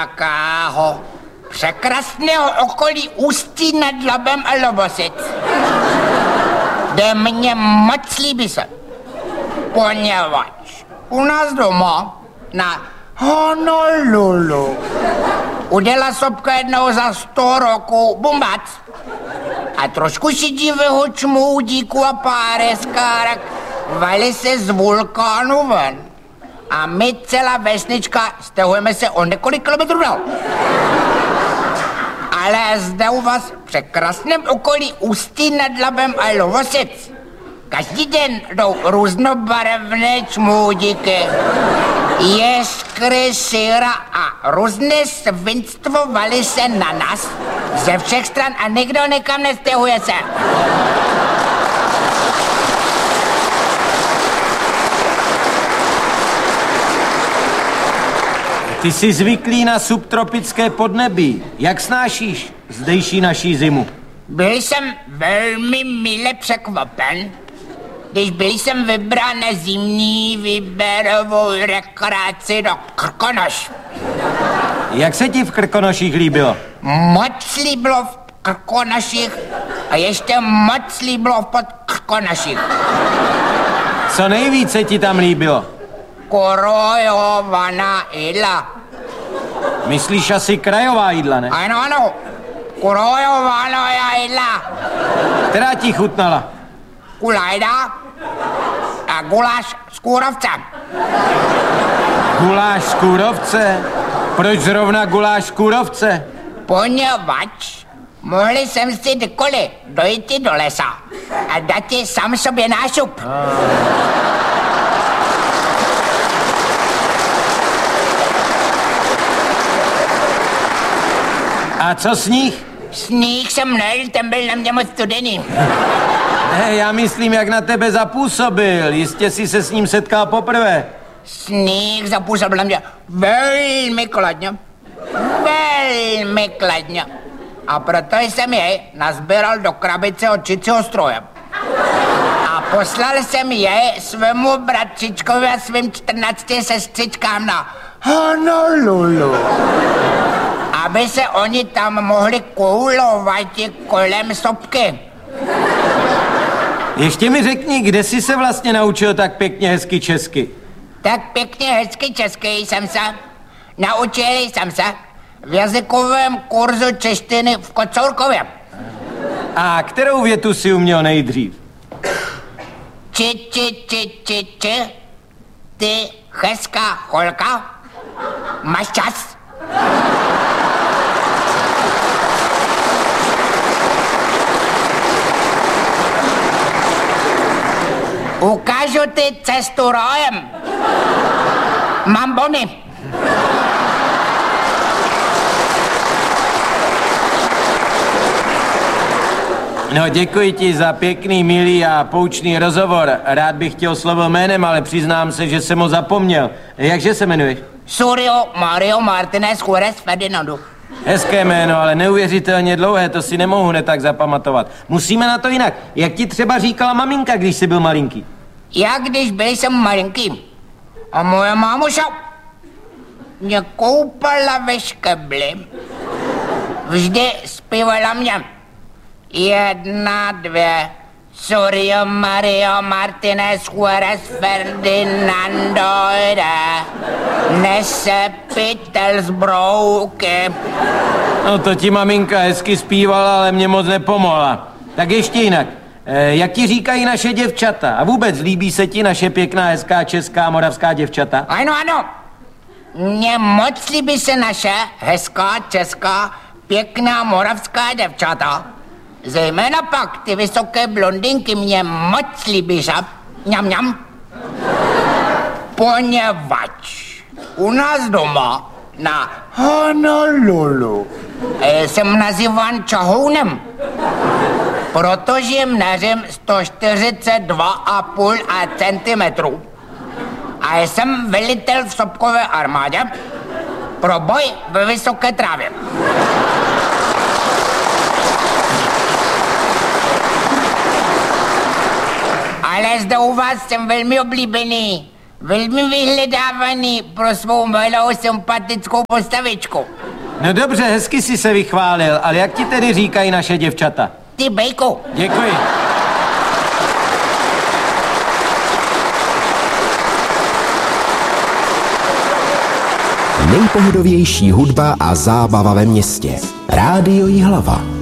takého překrásného okolí Ústí nad Labem a Lovosic, kde mě moc líbí se, poněvadž u nás doma na Honolulu udělala sopka jednou za 100 roků bumbac a trošku si divého čmoudíku a páreskárek vali se z vulkánu ven. A my celá vesnička stahujeme se o několik kilometrů dál. Ale zde u vás v překrásném okolí Ústí nad Labem a Lovosic každý den jdou různobarevné čmoudíky, jeskry, syra a různé svinstvo valí se na nás ze všech stran a nikdo nikam nestěhuje se. Ty jsi zvyklý na subtropické podnebí. Jak snášíš zdejší naší zimu? Byl jsem velmi mile překvapen, když byl jsem vybrán na zimní výběrovou rekreaci do Krkonoš. Jak se ti v Krkonoších líbilo? Moc líbilo v Krkonoších a ještě moc líbilo v Podkrkonoších. Co nejvíce ti tam líbilo? Krojovaná jídla. Myslíš asi krajová jídla, ne? Ano, krojovaná jídla. Která ti chutnala? Kulajda a guláš s kůrovcem. Guláš z kůrovce? Proč zrovna guláš z kůrovce? Poněvadž mohli jsem si kdykoliv dojít do lesa a dát ti sám sobě nášup. A co sníh? Sníh jsem nejel, ten byl na mě moc studený. Ne, já myslím, jak na tebe zapůsobil. Jistě jsi se s ním setkal poprvé. Sníh zapůsobil na mě velmi kladně. Velmi kladně. A proto jsem jej nazbíral do krabice od čicího stroje. A poslal jsem jej svému bratřičkovi a svým 14 sestřičkám na Honolulu, aby se oni tam mohli koulovat kolem sopky. Ještě mi řekni, kde jsi se vlastně naučil tak pěkně hezky česky? Tak pěkně hezky česky jsem se naučil v jazykovém kurzu češtiny v Kocourkově. A kterou větu si uměl nejdřív? Či, ty hezká holka, máš čas? Ukážu ti cestu rájem. Mám bony. No, děkuji ti za pěkný, milý a poučný rozhovor. Rád bych tě oslovil jménem, ale přiznám se, že jsem ho zapomněl. Jakže se jmenuješ? Surio Mario Martinez Juárez Ferdinando. Hezké jméno, ale neuvěřitelně dlouhé, to si nemohu hned tak zapamatovat. Musíme na to jinak. Jak ti třeba říkala maminka, když jsi byl malinký? Já když byl jsem malinký a moje mámuša mě koupala ve škebli, vždy zpívala mě 1, 2, Surio Mario Martinez Juárez Ferdinando jde, nese pytel z brouky. No to ti maminka hezky zpívala, ale mě moc nepomohla. Tak ještě jinak. Jak ti říkají naše děvčata? A vůbec líbí se ti naše pěkná, hezká, česká, moravská děvčata? Ano. Mně moc líbí se naše hezká, česká, pěkná, moravská děvčata. Zejména pak ty vysoké blondinky mě moc líbí, že? Mňam. Poněvadž u nás doma na Honolulu jsem nazýván čahounem, protože měřím 142,5 cm a jsem velitel v sopkové armádě pro boj ve vysoké trávě. Ale zde u vás jsem velmi oblíbený velmi vyhledávaný pro svou milou sympatickou postavičku. No dobře, hezky jsi se vychválil, ale jak ti tedy říkají naše děvčata? Ty bejku. Děkuji. Nejpohodovější hudba a zábava ve městě. Rádio Jihlava.